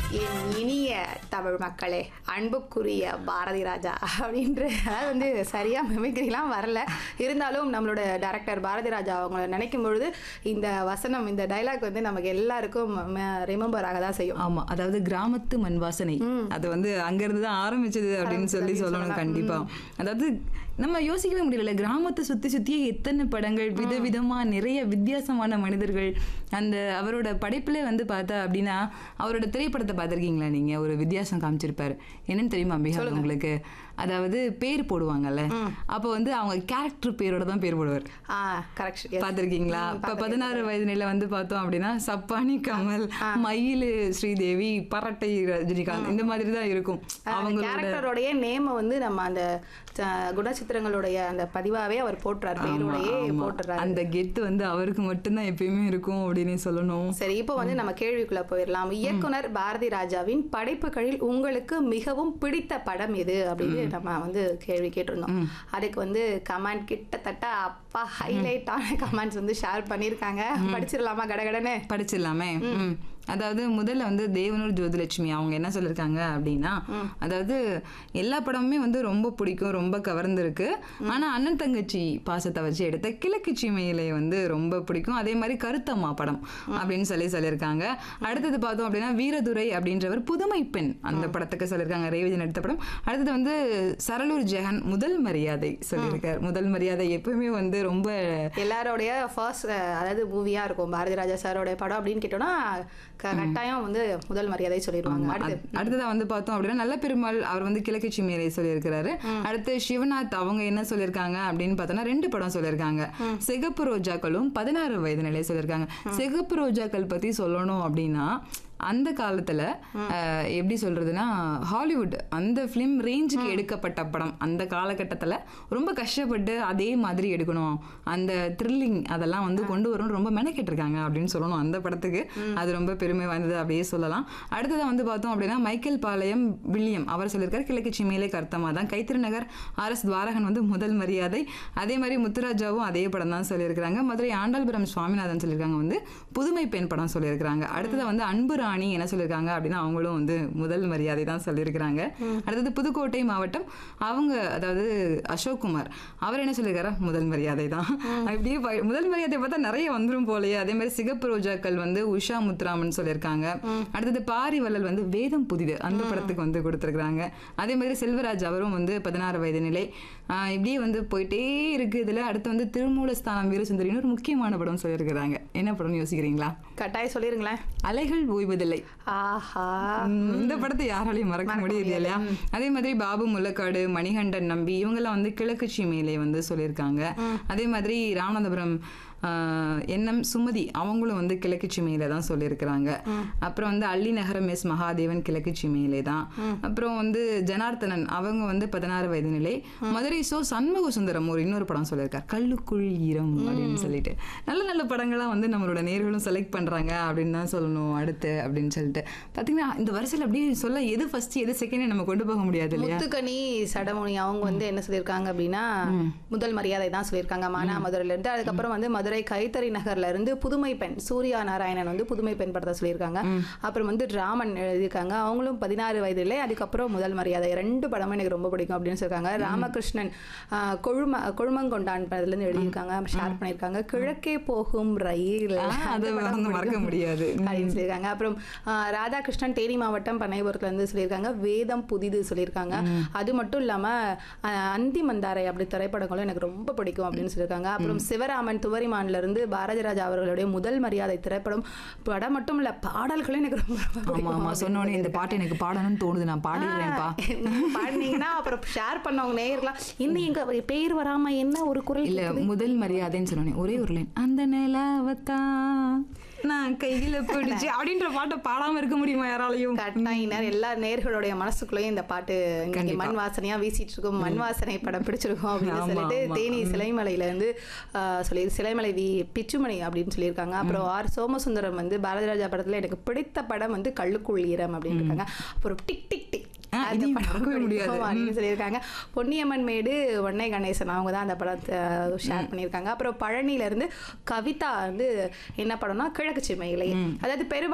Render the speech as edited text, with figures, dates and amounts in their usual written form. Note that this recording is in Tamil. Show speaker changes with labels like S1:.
S1: என் இனிய தமிழ் மக்களே, அன்புக்குரிய பாரதி ராஜா அப்படின்ற அதாவது வந்து சரியாக மிமிக்ரிலாம் வரல. இருந்தாலும் நம்மளோட டைரக்டர் பாரதி ராஜா அவங்கள நினைக்கும் பொழுது இந்த வசனம், இந்த டைலாக் வந்து நமக்கு எல்லாருக்கும் ரிமெம்பர் ஆக தான் செய்யும்.
S2: ஆமா, அதாவது கிராமத்து மண் வாசனை அது வந்து அங்கிருந்து தான் ஆரம்பிச்சது அப்படின்னு சொல்லணும். கண்டிப்பா, அதாவது நம்ம யோசிக்கவே முடியல, கிராமத்தை சுத்தி சுத்தியே எத்தனை படங்கள், விதவிதமா நிறைய வித்தியாசமான மனிதர்கள். அந்த அவரோட படைப்புல வந்து பார்த்தா அப்படின்னா, அவரோட திரைப்படத்தை பார்த்திருக்கீங்களா நீங்க? ஒரு வித்தியாசம் காமிச்சிருப்பாரு. என்னன்னு தெரியுமா மிக உங்களுக்கு? அதாவது பேர் போடுவாங்கல்ல, அப்போ வந்து அவங்க கேரக்டர் பேரோட தான் பேர் போடுவார். பார்த்திருக்கீங்களா? இப்ப 16 வயது நிலை வந்து பார்த்தோம் அப்படின்னா, சப்பானி கமல், மயிலு ஸ்ரீதேவி, பரட்டை ரஜினிகாந்த், இந்த மாதிரி தான் இருக்கும்.
S1: அவங்க கேரக்டரோடைய நேம் வந்து நம்ம அந்த குணச்சித்திரங்களுடைய அந்த பதிவாவே அவர் போட்டுறாரு, பேரோடையே போட்டுறாரு.
S2: அந்த கெத்து வந்து அவருக்கு மட்டும்தான் எப்பயுமே இருக்கும் அப்படின்னு சொல்லணும்.
S1: சரி, இப்போ வந்து நம்ம கேள்விக்குள்ள போயிடலாம். இயக்குனர் பாரதி ராஜாவின் படைப்புகளில் உங்களுக்கு மிகவும் பிடித்த படம் எது அப்படின்னு நம்ம வந்து கேள்வி கேட்டிருந்தோம். அதுக்கு வந்து கமெண்ட் கிட்டத்தட்ட அப்பா ஹைலைட்டான கமெண்ட்ஸ் வந்து ஷேர் பண்ணியிருக்காங்க. படிச்சிடலாமா? கடகடன்னு படிச்சிடலாமே.
S2: அதாவது முதல்ல வந்து தேவனூர் ஜோதிலட்சுமி அவங்க என்ன சொல்லியிருக்காங்க அப்படின்னா, அதாவது எல்லா படமுமே வந்து ரொம்ப பிடிக்கும், ரொம்ப கவர்ந்துருக்கு. ஆனா அண்ணன் தங்கச்சி பாசத்தை வச்சு எடுத்த கிழக்கு சீமையிலே வந்து ரொம்ப பிடிக்கும். அதே மாதிரி கருத்தம்மா படம் அப்படின்னு சொல்லியிருக்காங்க. அடுத்தது பார்த்தோம் அப்படின்னா வீரதுரை அப்படின்றவர் புதுமை பெண் அந்த படத்துக்கு சொல்லியிருக்காங்க, ரேவதி நடித்த படம். அடுத்தது வந்து சரளூர் ஜெகன் முதல் மரியாதை சொல்லியிருக்காரு. முதல் மரியாதை எப்பவுமே வந்து ரொம்ப
S1: எல்லாரோடைய ஃபர்ஸ்ட் அதாவது மூவியா இருக்கும் பாரதி ராஜா சாரோடைய படம் அப்படின்னு கேட்டோம்னா கட்டாயம் வந்து முதல் மரியாதை சொல்லிடுவாங்க.
S2: அடுத்ததான் வந்து பார்த்தோம் அப்படின்னா நல்ல பெருமாள் அவர் வந்து கிழக்கு சீமையிலே சொல்லியிருக்கிறாரு. அடுத்து சிவநாத் அவங்க என்ன சொல்லியிருக்காங்க அப்படின்னு பார்த்தோம்னா 2 படம் சொல்லியிருக்காங்க. சிகப்பு ரோஜாக்களும் 16 வயது நிலையை சொல்லியிருக்காங்க. சிகப்பு ரோஜாக்கள் பத்தி சொல்லணும் அப்படின்னா, அந்த காலத்துல எப்படி சொல்றதுன்னா, ஹாலிவுட் அந்த ஃபிலிம் ரேஞ்சுக்கு எடுக்கப்பட்ட படம். அந்த காலகட்டத்துல ரொம்ப கஷ்டப்பட்டு அதே மாதிரி எடுக்கணும், அந்த த்ரில்லிங் அதெல்லாம் வந்து கொண்டு வரணும், ரொம்ப மெனக்கெட்டிருக்காங்க அப்படின்னு சொல்லணும் அந்த படத்துக்கு. அது ரொம்ப பெருமை வாய்ந்தது அப்படியே சொல்லலாம். அடுத்ததான் வந்து பார்த்தோம் அப்படின்னா மைக்கேல் பாளையம் வில்லியம் அவர் சொல்லியிருக்காரு கிழக்கு சீமையிலே கருத்தமா தான். கைத்திருநகர் RS துவாரகன் வந்து முதல் மரியாதை. அதே மாதிரி முத்துராஜாவும் அதே படம் தான் சொல்லியிருக்காங்க. மதுரை ஆண்டாள்புரம் சுவாமிநாதன் சொல்லியிருக்காங்க வந்து புதுமை பெண் படம் சொல்லியிருக்காங்க. அடுத்ததான் வந்து அன்பு ராணி என்ன சொல்லியிருக்காங்க அப்படின்னா, அவங்களும் வந்து முதல் மரியாதை தான் சொல்லியிருக்கிறாங்க. அடுத்தது புதுக்கோட்டை மாவட்டம் அவங்க அதாவது அசோக் குமார் அவர் என்ன சொல்லியிருக்காரு, முதல் மரியாதை தான். அப்படியே முதல் மரியாதை பார்த்தா நிறைய வந்துடும் போலயே. அதே மாதிரி சிகப்பு ரோஜாக்கள் வந்து உஷா முத்துராமன் சொல்லியிருக்காங்க. அடுத்தது பாரிவள்ளல் வந்து வேதம் புதிது அந்த படத்துக்கு வந்து கொடுத்துருக்காங்க. அதே மாதிரி செல்வராஜ் அவரும் வந்து 16 வயது நிலை. இப்படியே வந்து போயிட்டே இருக்கு. இதுல அடுத்து வந்து திருமூலஸ்தானம் வீரசுந்தரின்னு ஒரு முக்கியமான படம் சொல்லியிருக்கிறாங்க. என்ன படம்னு யோசிக்கிறீங்களா?
S1: கட்டாயம் சொல்லிருங்களேன்.
S2: அலைகள் ஓய்வதில்லை.
S1: ஆஹா,
S2: இந்த படத்தை யாராலையும் மறக்க முடியாது இல்லையா? அதே மாதிரி பாபு முல்லக்காடு, மணிகண்டன் நம்பி இவங்கெல்லாம் வந்து கிழக்கு சீமையிலே வந்து சொல்லியிருக்காங்க. அதே மாதிரி ராமநாதபுரம் NM சுமதி அவங்களும் வந்து கிழக்கு சீமையில தான் சொல்லியிருக்கிறாங்க. அப்புறம் வந்து அள்ளி நகரம் S மகாதேவன் கிழக்கு சீமையிலே தான். அப்புறம் வந்து ஜனார்த்தனன் அவங்க வந்து 16 வயது நிலை. மதுரை சண்முக சுந்தரம் ஒரு இன்னொரு படம் சொல்லியிருக்காரு, கல்லுக்குள் ஈரம் அப்படின்னு சொல்லிட்டு. நல்ல நல்ல படங்களாம் வந்து நம்மளோட நேர்களும் செலக்ட் பண்றாங்க அப்படின்னு தான் சொல்லணும். அடுத்து அப்படின்னு சொல்லிட்டு பாத்தீங்கன்னா இந்த வரிசையில் அப்படியே சொல்ல எது ஃபர்ஸ்ட் எது செகண்ட் நம்ம கொண்டு போக முடியாது இல்லையா?
S1: முத்துக்கனி சடமுனி அவங்க வந்து என்ன சொல்லியிருக்காங்க அப்படின்னா முதல் மரியாதை தான் சொல்லியிருக்காங்க மானாமதுரையில இருந்து. அதுக்கப்புறம் வந்து மதுரை கைத்தறி நகர்ல இருந்து புதுமை பெண் சூர்யா நாராயணன் வந்து புதுமை பெண் படத்தை சொல்லியிருக்காங்க. அப்புறம் வந்து ராமன் எழுதியிருக்காங்க, அவங்களும் 16 வயதிலே. அதுக்கப்புறம் முதல் மரியாதை 2 படமும் எனக்கு ரொம்ப பிடிக்கும் அப்படின்னு சொல்லியிருக்காங்க. ராமகிருஷ்ணன் கொழுமங்கொண்டான் படத்துல இருந்து எழுதியிருக்காங்க, ஷேர் பண்ணியிருக்காங்க. கிழக்கே போகும் ரயில்
S2: மறக்க முடியாது
S1: அப்படின்னு சொல்லியிருக்காங்க. அப்புறம் ராதாகிருஷ்ணன் தேனி மாவட்டம் பண்ணைபுரத்துல இருந்து சொல்லியிருக்காங்க வேதம் புதிது சொல்லியிருக்காங்க. அது மட்டும் இல்லாம அந்தி மந்தாரை அப்படி திரைப்படங்களும் எனக்கு ரொம்ப பிடிக்கும் அப்படின்னு சொல்லியிருக்காங்க. அப்புறம் சிவராமன் துவரிமான்ல இருந்து பாரதி ராஜா அவர்களுடைய முதல் மரியாதை திரைப்படம் படம் மட்டும் இல்ல பாடல்களும் எனக்கு ரொம்ப பிடிக்கும்.
S2: சொன்னோன்னே இந்த பாட்டு எனக்கு பாடணும்னு தோணுது, நான் பாடிடுறேன்ப்பா.
S1: பாடினீங்கன்னா அப்புறம் ஷேர் பண்ணவங்க நேயர்களாம் இன்னும் எங்க பேர் வராம என்ன ஒரு குரல்
S2: இல்ல முதல் மரியாதைன்னு சொன்னோன்னே ஒரே ஒரு லைன், அந்த நிலாவத்தான் நான் கையில பிடிச்சு அப்படின்ற பாட்டை பாடாம இருக்க முடியுமா யாராலையும்?
S1: கட்டாயினர் எல்லா நேர்களுடைய மனசுக்குள்ளேயும் இந்த பாட்டு மண் வாசனையா வீசிட்டு இருக்கும். மண் வாசனை படம் பிடிச்சிருக்கும் அப்படின்னு சொல்லிட்டு தேனி சிலைமலையில இருந்து சிலைமலை பிச்சுமணி அப்படின்னு சொல்லியிருக்காங்க. அப்புறம் சோமசுந்தரம் வந்து பாரதி ராஜா படத்துல எனக்கு பிடித்த படம் வந்து கல்லுக்குள் ஈரம் அப்படின்னு இருக்காங்க. அப்புறம் டிக் டிக் டிக் சொல்லியிருக்காங்க. பொன்னியம்மன் மேடு ஒன்னை கணேசன் அவங்க தான் அந்த படத்தை ஷேர் பண்ணியிருக்காங்க. அப்புறம் பழனியில இருந்து கவிதா வந்து என்ன படம்னா கிழக்கு சீமையிலே, அதாவது